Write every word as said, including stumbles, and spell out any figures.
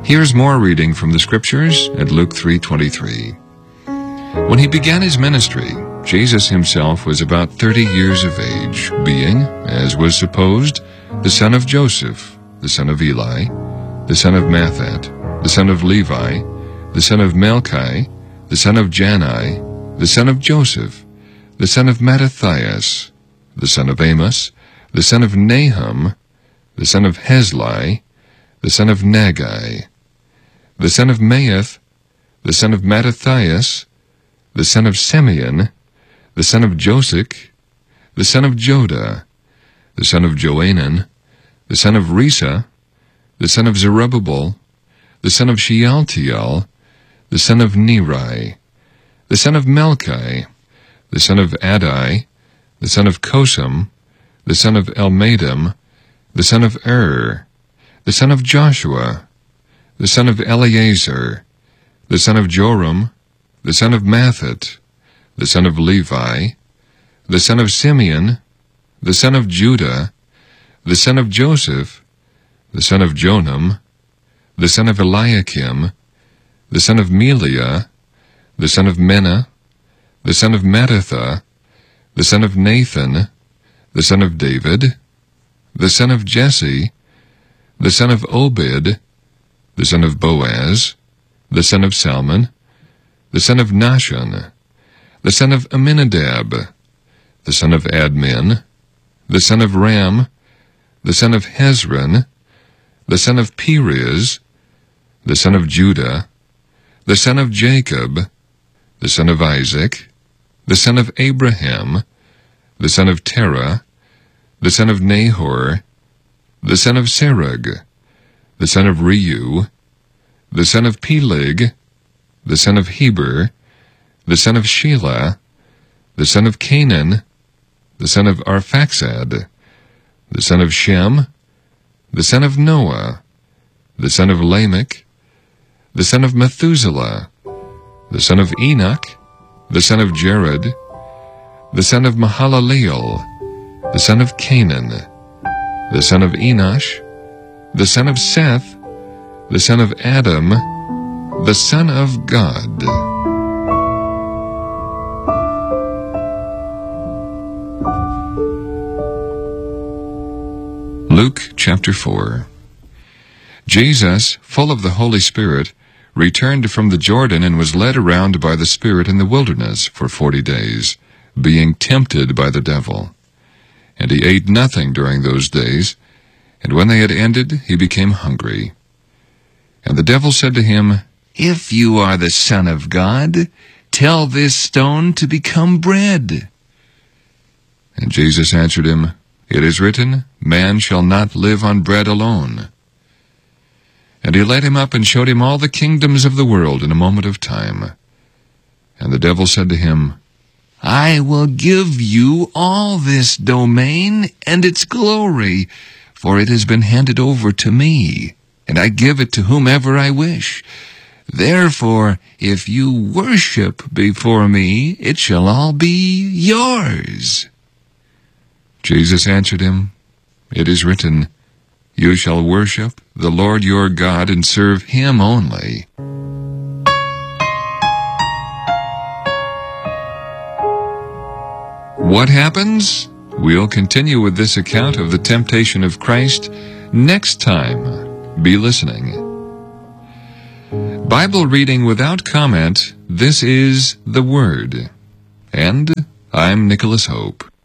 Here's more reading from the Scriptures at Luke three twenty-three. When he began his ministry, Jesus himself was about thirty years of age, being, as was supposed, the son of Joseph, the son of Eli, the son of Matthat, the son of Levi, the son of Melchi, the son of Jannai, the son of Joseph, the son of Mattathias, the son of Amos, the son of Nahum, the son of Hesli, the son of Nagai, the son of Maath, the son of Mattathias, the son of Simeon, the son of Josech, the son of Joda, the son of Joanan, the son of Risa, the son of Zerubbabel, the son of Shealtiel, the son of Neri, the son of Melchi, the son of Adai, the son of Kosam, the son of Elmadam, the son of Er, the son of Joshua, the son of Eleazar, the son of Joram, the son of Matthat, the son of Levi, the son of Simeon, the son of Judah, the son of Joseph, the son of Jonam, the son of Eliakim, the son of Meliah, the son of Menah, the son of Mattatha, the son of Nathan, the son of David, the son of Jesse, the son of Obed, the son of Boaz, the son of Salmon, the son of Nahshon, the son of Amminadab, the son of Admin, the son of Ram, the son of Hezron, the son of Perez, the son of Judah, the son of Jacob, the son of Isaac, the son of Abraham, the son of Terah, the son of Nahor, the son of Serug, the son of Reu, the son of Peleg, the son of Heber, the son of Shelah, the son of Canaan, the son of Arphaxad, the son of Shem, the son of Noah, the son of Lamech, the son of Methuselah, the son of Enoch, the son of Jared, the son of Mahalaleel, the son of Canaan, the son of Enosh, the son of Seth, the son of Adam, the Son of God. Luke chapter four. Jesus, full of the Holy Spirit, returned from the Jordan and was led around by the Spirit in the wilderness for forty days, being tempted by the devil. And he ate nothing during those days, and when they had ended, he became hungry. And the devil said to him, "If you are the Son of God, tell this stone to become bread." And Jesus answered him, "It is written, Man shall not live on bread alone." And he led him up and showed him all the kingdoms of the world in a moment of time. And the devil said to him, "I will give you all this domain and its glory, for it has been handed over to me, and I give it to whomever I wish. Therefore, if you worship before me, it shall all be yours." Jesus answered him, "It is written, You shall worship the Lord your God and serve him only." What happens? We'll continue with this account of the temptation of Christ next time. Be listening. Bible reading without comment. This is the Word. And I'm Nicholas Hope.